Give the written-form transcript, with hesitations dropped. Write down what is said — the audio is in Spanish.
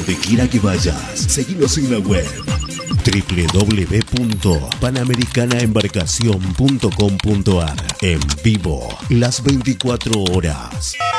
donde quiera que vayas. Seguinos en la web www.panamericanaembarcacion.com.ar. En vivo, las 24 horas.